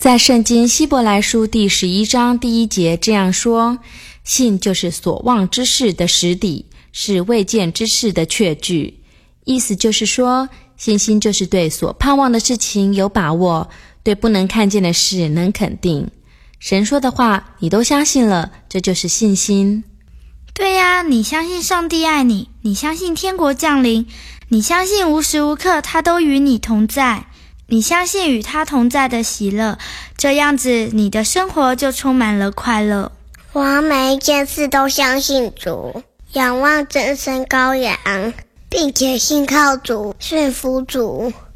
在圣经希伯来书第11章第1节这样说，信就是所望之事的实底，是未见之事的确据。意思就是说，信心就是对所盼望的事情有把握，对不能看见的事能肯定。神说的话你都相信了，这就是信心。 对呀，你相信上帝爱你，你相信天国降临，你相信无时无刻他都与你同在，你相信与他同在的喜乐，这样子你的生活就充满了快乐。 我每一件事都相信主，仰望真神羔羊，并且信靠主，顺服主。